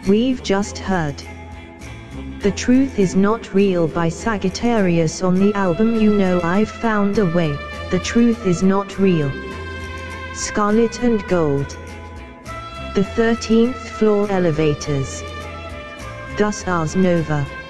We've just heard The Truth Is Not Real by Sagittarius on the album You Know I've Found a Way, The Truth Is Not Real. Scarlet and Gold. The 13th Floor Elevators. Das Ars Nova.